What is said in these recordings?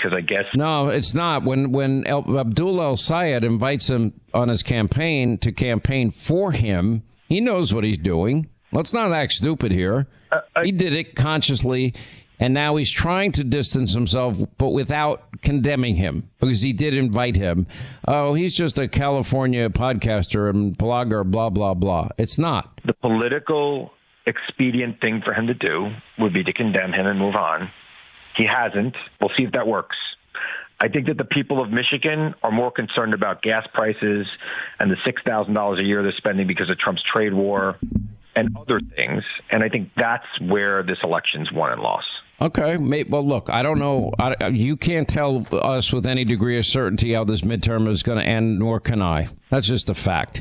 because I guess... No, it's not. When Abdul El-Sayed invites him on his campaign to campaign for him, he knows what he's doing. Let's not act stupid here. He did it consciously, and now he's trying to distance himself, but without condemning him, because he did invite him. Oh, he's just a California podcaster and blogger, blah, blah, blah. It's not. The political expedient thing for him to do would be to condemn him and move on. He hasn't. We'll see if that works. I think that the people of Michigan are more concerned about gas prices and the $6,000 a year they're spending because of Trump's trade war and other things. And I think that's where this election's won and lost. Okay. Well, look, I don't know. You can't tell us with any degree of certainty how this midterm is going to end, nor can I. That's just a fact.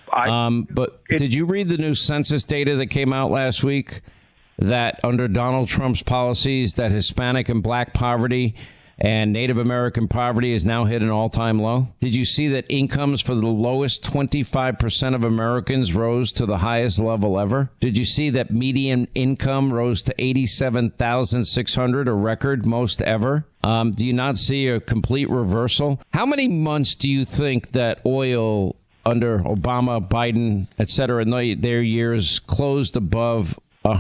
But did you read the new census data that came out last week that under Donald Trump's policies that Hispanic and black poverty and Native American poverty is now hit an all-time low? Did you see that incomes for the lowest 25% of Americans rose to the highest level ever? Did you see that median income rose to $87,600, a record most ever? Do you not see a complete reversal? How many months do you think that oil under Obama, Biden, et cetera, in their years closed above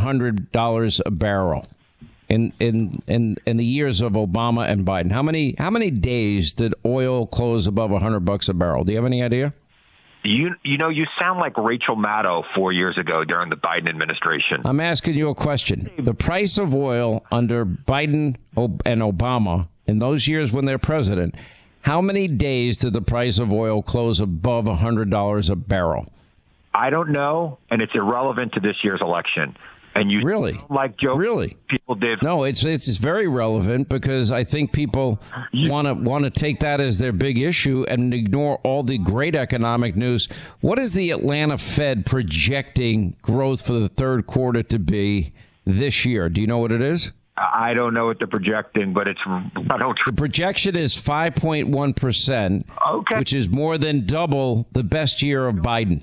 $100 a barrel? In the years of Obama and Biden, how many days did oil close above $100 a barrel? Do you have any idea? You sound like Rachel Maddow 4 years ago during the Biden administration. I'm asking you a question. The price of oil under Biden and Obama in those years when they're president, how many days did the price of oil close above $100 a barrel? I don't know, and it's irrelevant to this year's election. And you really like Joe? Really? People did. No, it's very relevant because I think people want to take that as their big issue and ignore all the great economic news. What is the Atlanta Fed projecting growth for the third quarter to be this year? Do you know what it is? I don't know what they're projecting, but the projection is 5.1%, okay, which is more than double the best year of Biden.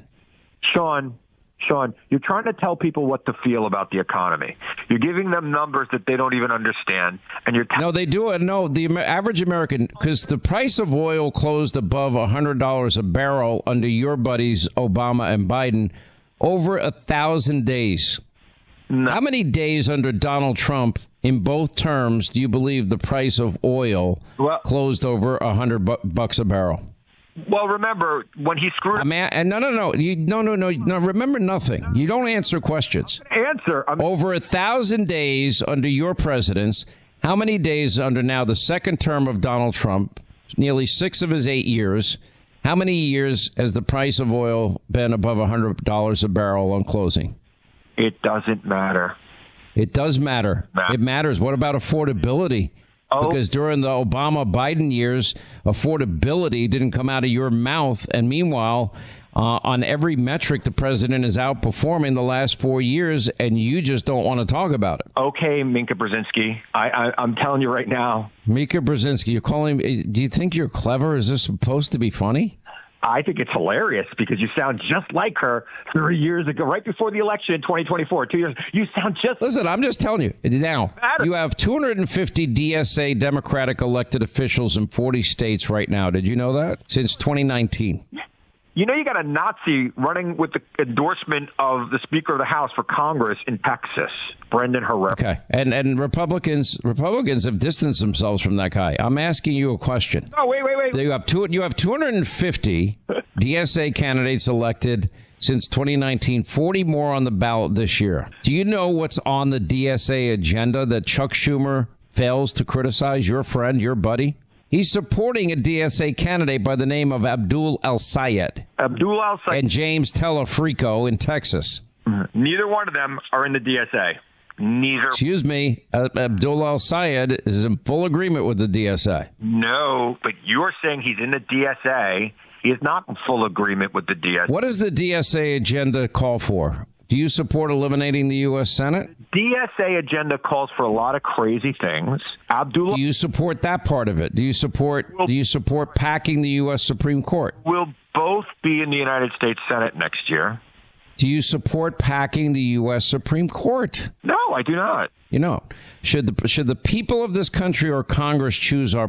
Sean, you're trying to tell people what to feel about the economy. You're giving them numbers that they don't even understand. And no, they do it. No, the average American, because the price of oil closed above $100 a barrel under your buddies Obama and Biden over 1,000 days. No. How many days under Donald Trump in both terms do you believe the price of oil closed over $100 a barrel? Well, remember when he screwed. No. Remember nothing. You don't answer questions. Over 1,000 days under your presidents. How many days under now the second term of Donald Trump? Nearly 6 of his 8 years. How many years has the price of oil been above $100 a barrel on closing? It doesn't matter. It does matter. It matters. What about affordability? Because during the Obama-Biden years, affordability didn't come out of your mouth. And meanwhile, on every metric, the president is outperforming the last 4 years, and you just don't want to talk about it. Okay, Minka Brzezinski, I'm telling you right now. Minka Brzezinski, you're calling me. Do you think you're clever? Is this supposed to be funny? I think it's hilarious because you sound just like her 3 years ago, right before the election in 2024, 2 years. You sound just... Listen, I'm just telling you. Now, you have 250 DSA Democratic elected officials in 40 states right now. Did you know that? Since 2019. You know, you got a Nazi running with the endorsement of the Speaker of the House for Congress in Texas, Brendan Herrera. Okay, and Republicans have distanced themselves from that guy. I'm asking you a question. Oh, wait. You have 250 DSA candidates elected since 2019, 40 more on the ballot this year. Do you know what's on the DSA agenda that Chuck Schumer fails to criticize? Your friend, your buddy? He's supporting a DSA candidate by the name of Abdul El-Sayed. And James Telefrico in Texas. Neither one of them are in the DSA. Neither. Excuse me. Abdul El-Sayed is in full agreement with the DSA. No, but you're saying he's in the DSA. He is not in full agreement with the DSA. What does the DSA agenda call for? Do you support eliminating the U.S. Senate? DSA agenda calls for a lot of crazy things. Do you support that part of it? Do you support packing the U.S. Supreme Court? We'll both be in the United States Senate next year. Do you support packing the U.S. Supreme Court? No, I do not. You know, should the people of this country or Congress choose our